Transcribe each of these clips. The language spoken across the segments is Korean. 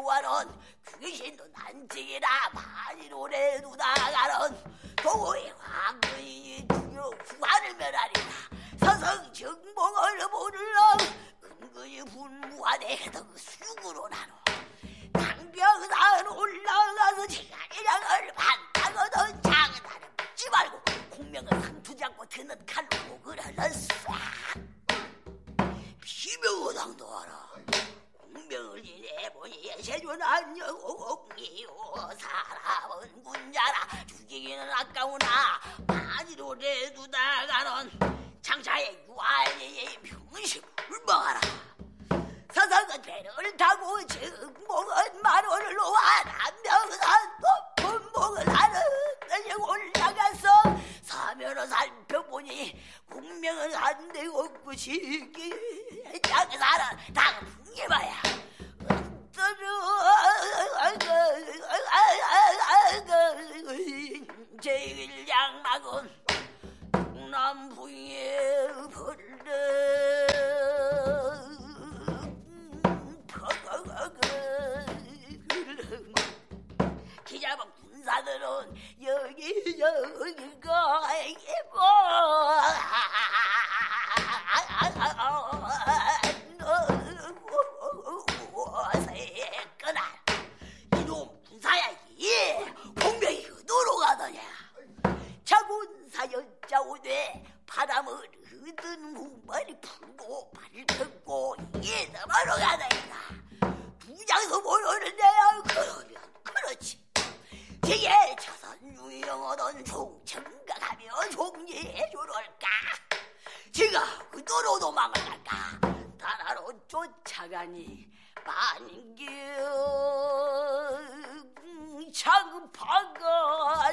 하는 귀신도 난징이라 많이 노래도 나가는 도의 황금이 주요 후한을 멸하리라 서성 정봉을 보르러 근근히 분무하되 덕수구로 나눠 당병산 올라가서 제가리랑을 반다거든 장단을 묻지 말고 공명을 상투지 않고 드는 칼로 목을 흘렀어 비명어당도 알아 공명을 인해보니 세존 안녕이요 사람은 군자라 죽이기는 아까우나 많이로래도 나가는 장차의 유아의 병심을 먹어라 서성은 배를 타고 정봉은 만원을 놓아 남명산 높은 목을 하는 데에 올라가서 사면을 살펴보니 공명은 한데 없고 시기 장사는 당풍이봐야 제일 양막은 동남풍에 벌레 기잡은 군사들은 여기가 예뻐 새끈아 이놈 군사야 이 공명이 어디로 가더냐 자군사 여자오되 바람을 흐든 후발이 풀고 발을 펴고 이게 너마로 가다니까 두 장서 모여는데 그러면 그렇지 제게 자선 유영하던 종청가 가며 종리해주럴까 제가 그도로 도망을 갈까 나라로 쫓아가니 만겨 장파가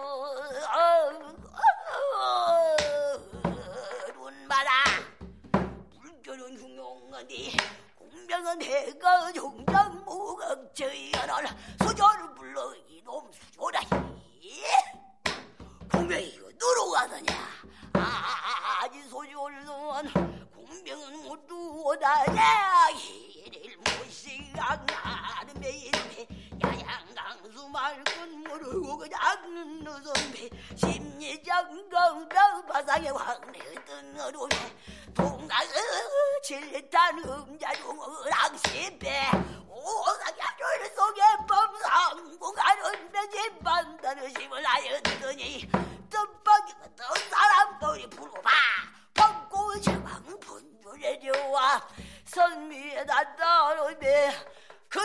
눈마다 물결은 흉용하니 공명은 해가 종장 무각저연을 수조를 불러 이놈 수조라니 공명이 어디로 가더냐 아지 소조는 공명은 모두 오다냐 이를 못시각 나름의 일패 야양강수 말군 모르고 그냥 누선배 심리장강당 바상의 황내던 어루에 동강을 칠탄 음자중을 항시배 오상야를 속에 범상공하는 매집 반다는 힘을 하였더니 뜸박이가 떤 사람들이 부르봐 펑고 제왕 본주레려와 선미에 단다로